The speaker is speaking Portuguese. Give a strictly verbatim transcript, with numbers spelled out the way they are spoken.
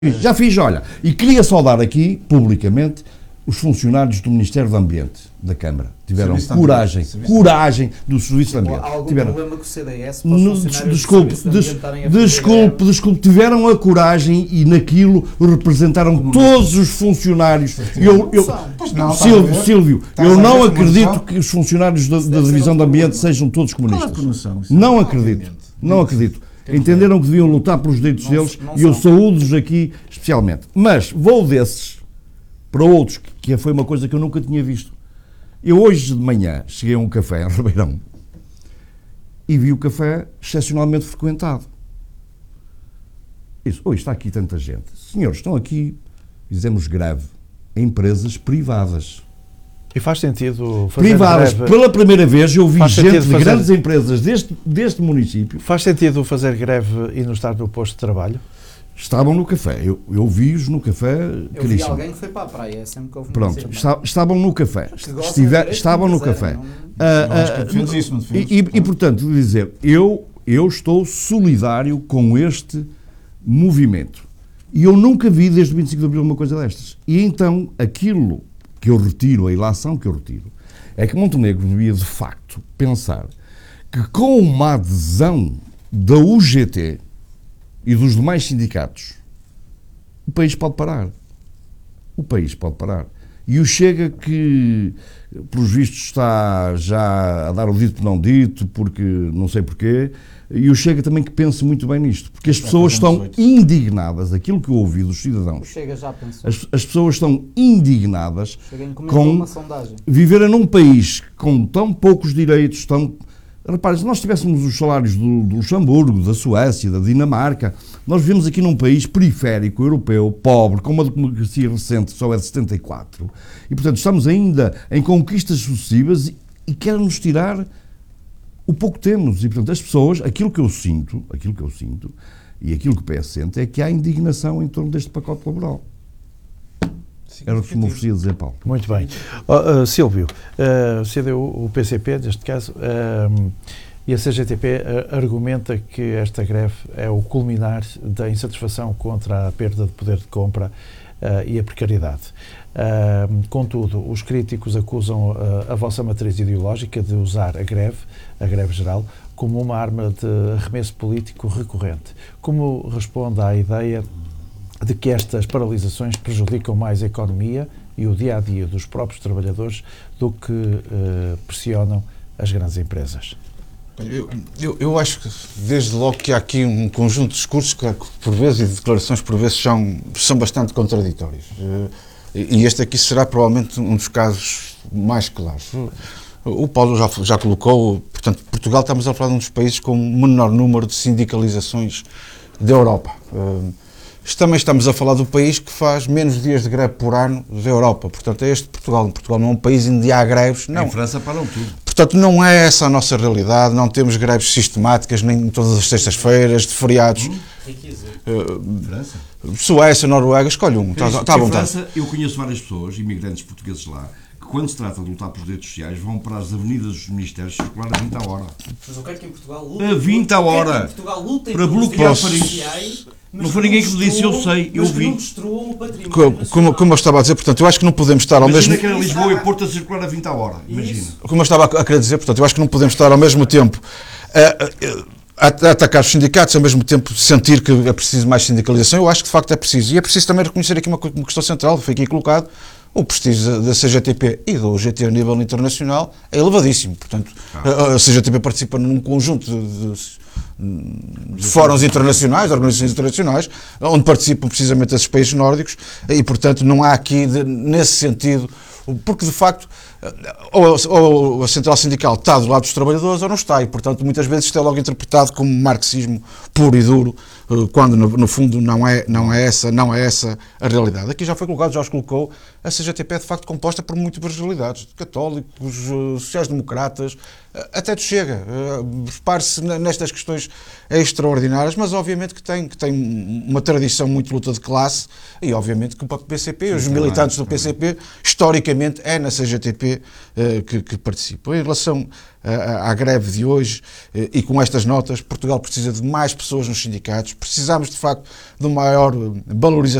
Já fiz, olha, e queria saudar aqui, publicamente, os funcionários do Ministério do Ambiente, da Câmara. Tiveram Serviço coragem, de coragem do Serviço de Ambiente. Há algum tiveram... problema com o C D S para os funcionários desculpe, do Serviço de Ambiente estarem a fazer desculpe, greve? desculpe, tiveram a coragem e naquilo representaram Como todos os funcionários. Eu, eu, não, Silvio, Silvio eu não acredito que os funcionários da, da Divisão do Ambiente sejam todos comunistas. Não acredito, não acredito. Entenderam que deviam lutar pelos direitos não, deles não e eu saúdo-os aqui especialmente. Mas vou desses para outros, que foi uma coisa que eu nunca tinha visto. Eu hoje de manhã cheguei a um café em Ribeirão e vi o café excepcionalmente frequentado. Isso, hoje está aqui tanta gente. Senhores, estão aqui, fizemos greve, em empresas privadas. E faz sentido fazer privadas. Greve? Pela primeira vez eu vi faz gente de fazer... grandes empresas deste, deste município. Faz sentido fazer greve e não estar no posto de trabalho? Estavam no café. Eu, eu vi-os no café. Eu vi alguém que foi para a praia. É sempre que houve Pronto, está, estavam no café. Estiver, estavam no café. Não... Ah, ah, isso, não e, e, e, portanto, dizer, eu, eu estou solidário com este movimento. E eu nunca vi desde o vinte e cinco de Abril uma coisa destas. E então, aquilo que eu retiro, a ilação que eu retiro, é que Montenegro devia, de facto, pensar que com uma adesão da U G T e dos demais sindicatos, o país pode parar. O país pode parar. E o Chega que, pelos vistos, está já a dar o dito não dito, porque não sei porquê, e o Chega também que pense muito bem nisto, porque as pessoas estão indignadas, aquilo que eu ouvi dos cidadãos, o Chega já pensou. As, as pessoas estão indignadas com uma sondagem. Viverem num país com tão poucos direitos, tão... Repare, se nós tivéssemos os salários do, do Luxemburgo, da Suécia, da Dinamarca, nós vivemos aqui num país periférico, europeu, pobre, com uma democracia recente que só é de setenta e quatro, e portanto estamos ainda em conquistas sucessivas e, e querem-nos tirar o pouco que temos. E portanto as pessoas, aquilo que eu sinto, aquilo que eu sinto, e aquilo que o P S sente, é que há indignação em torno deste pacote laboral. Era o que me oferecia dizer, Paulo. Muito bem. Oh, uh, Silvio, uh, C D U, o P C P, neste caso, uh, e a C G T P uh, argumenta que esta greve é o culminar da insatisfação contra a perda de poder de compra uh, e a precariedade. Uh, contudo, os críticos acusam uh, a vossa matriz ideológica de usar a greve, a greve geral, como uma arma de arremesso político recorrente. Como responde à ideia de que estas paralisações prejudicam mais a economia e o dia-a-dia dos próprios trabalhadores do que uh, pressionam as grandes empresas? Eu, eu, eu acho que, desde logo, que há aqui um conjunto de discursos que, por vezes, e de declarações, por vezes, são, são bastante contraditórios. E este aqui será, provavelmente, um dos casos mais claros. O Paulo já, já colocou, portanto, Portugal, estamos a falar de um dos países com o menor número de sindicalizações da Europa. Também estamos a falar do país que faz menos dias de greve por ano da Europa. Portanto, é este Portugal. Portugal não é um país onde há greves. Não. Em França param tudo. Portanto, não é essa a nossa realidade. Não temos greves sistemáticas, nem todas as sextas-feiras, de feriados. Hum, uh, França? Suécia, Noruega, escolhe um. Está, está à vontade. França, eu conheço várias pessoas, imigrantes portugueses lá, que quando se trata de lutar pelos direitos sociais, vão para as avenidas dos ministérios circular a vinte a hora. Mas eu quero que em Portugal lutem. A vinte a hora. Em Portugal lutem para bloquear sociais. Não foi ninguém que me disse, eu sei, eu vi. Como, como, como eu estava a dizer, portanto, eu acho que não podemos estar ao imagina mesmo... Imagina que era Lisboa e Porto a circular a vinte a hora, imagina. Como eu estava a querer dizer, portanto, eu acho que não podemos estar ao mesmo tempo a, a, a atacar os sindicatos, ao mesmo tempo sentir que é preciso mais sindicalização. Eu acho que de facto é preciso. E é preciso também reconhecer aqui uma, uma questão central, foi aqui colocado, o prestígio da C G T P e da U G T a nível internacional é elevadíssimo. Portanto, ah. a C G T P participa num conjunto de, de, de fóruns internacionais, de organizações internacionais, onde participam precisamente esses países nórdicos e, portanto, não há aqui, de, nesse sentido, porque de facto ou a, ou a central sindical está do lado dos trabalhadores ou não está, e portanto muitas vezes isto é logo interpretado como marxismo puro e duro, quando no, no fundo não é, não, é essa, não é essa a realidade. Aqui já foi colocado, já os colocou, a C G T P é de facto composta por múltiplas realidades, católicos, sociais-democratas, até do Chega. Repare-se nestas questões extraordinárias, mas obviamente que tem, que tem uma tradição muito de luta de classe, e obviamente que o P C P, os militantes do P C P, historicamente é na C G T P P uh, que, que participam. Em relação à, à greve de hoje uh, e com estas notas, Portugal precisa de mais pessoas nos sindicatos, precisamos de facto de uma maior valorização